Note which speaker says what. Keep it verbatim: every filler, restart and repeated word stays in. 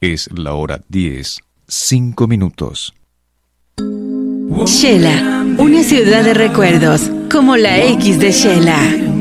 Speaker 1: Es la hora diez, cinco minutos.
Speaker 2: Shela, una ciudad de recuerdos, como la X de Shela.